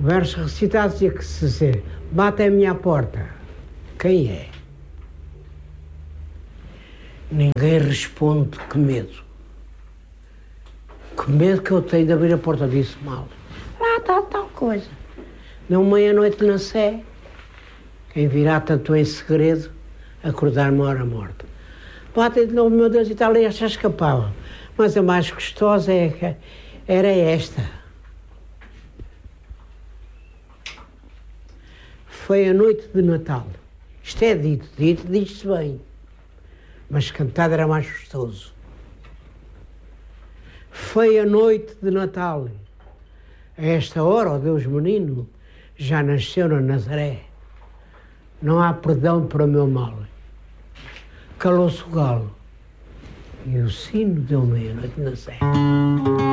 verso recitado dizia que se bate à minha porta, quem é? Ninguém responde, que medo. Que medo que eu tenho de abrir a porta, disse mal. Lá está tal coisa. Não meia-noite na Sé, quem virá tanto em segredo, acordar-me hora morta. Bate de novo, meu Deus, e tal, e esta escapava. Mas a mais gostosa era esta. Foi a noite de Natal. Isto é dito diz-se bem. Mas cantado era mais gostoso. Foi a noite de Natal. A esta hora, ó Deus menino, já nasceu na Nazaré. Não há perdão para o meu mal. Calou-se o galo e o sino deu meia-noite na Sé.